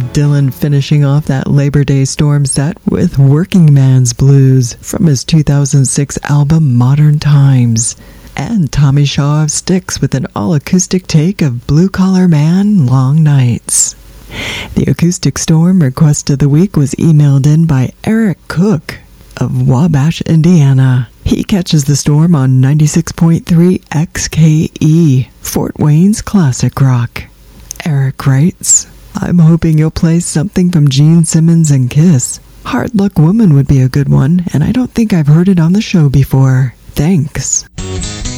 Dylan finishing off that Labor Day Storm set with Working Man's Blues from his 2006 album Modern Times. And Tommy Shaw of Styx with an all-acoustic take of Blue Collar Man, Long Nights. The Acoustic Storm request of the week was emailed in by Eric Cook of Wabash, Indiana. He catches the storm on 96.3 XKE, Fort Wayne's classic rock. Eric writes, I'm hoping you'll play something from Gene Simmons and Kiss. Hard Luck Woman would be a good one, and I don't think I've heard it on the show before. Thanks.